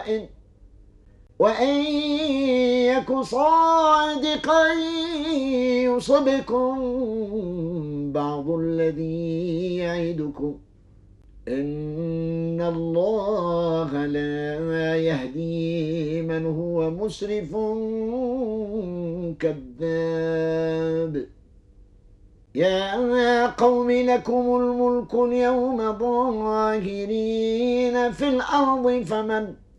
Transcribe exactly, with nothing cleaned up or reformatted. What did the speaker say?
وإن وإن يك صادقا يصبكم بعض الذي يعدكم إن الله لا يهدي من هو مسرف كذاب. يا قوم لكم الملك اليوم ظاهرين في الأرض فمن